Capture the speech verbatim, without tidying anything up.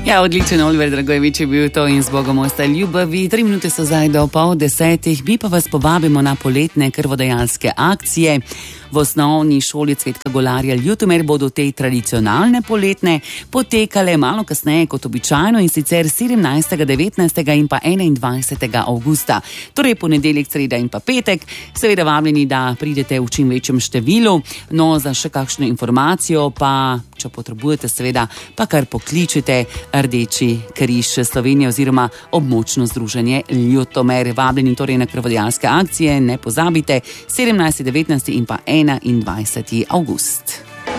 Ja, odličen, Oliver Dragojevič je bil to in z Bogom ostaj ljubavi. Tri minute so zdaj do pol desetih. Mi pa vas povabimo na poletne krvodajalske akcije. V osnovni šoli Cvetka Golarja Ljutomer bodo te tradicionalne poletne potekale malo kasneje kot običajno in sicer sedemnajstega, devetnajstega in pa enaindvajsetega avgusta. Torej ponedeljek, sreda in pa petek. Seveda vabljeni, da pridete v čim večjem številu. No, za še kakšno informacijo pa, če potrebujete seveda, pa kar pokličite Rdeči križ Slovenije oziroma območno združenje Ljutomer. Vabljeni torej na krvodajalske akcije, ne pozabite, sedemnajsti, devetnajsti in pa enaindvajseti avgust.